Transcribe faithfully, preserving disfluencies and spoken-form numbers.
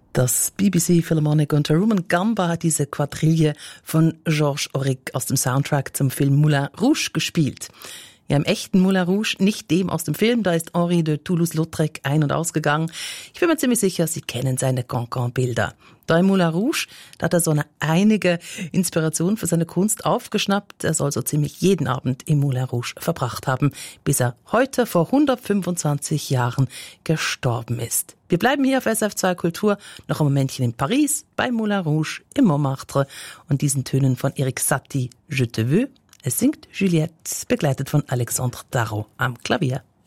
Das B B C Philharmonic unter Rumon Gamba hat diese Quadrille von Georges Auric aus dem Soundtrack zum Film Moulin Rouge gespielt. Ja, im echten Moulin Rouge, nicht dem aus dem Film, da ist Henri de Toulouse-Lautrec ein- und ausgegangen. Ich bin mir ziemlich sicher, Sie kennen seine Cancan-Bilder. Da im Moulin Rouge, da hat er so eine einige Inspiration für seine Kunst aufgeschnappt. Er soll so ziemlich jeden Abend im Moulin Rouge verbracht haben, bis er heute vor hundertfünfundzwanzig Jahren gestorben ist. Wir bleiben hier auf S F zwei Kultur, noch ein Momentchen in Paris, beim Moulin Rouge, im Montmartre und diesen Tönen von Erik Satie, Je te veux. Es singt Juliette, begleitet von Alexandre Darro am Klavier.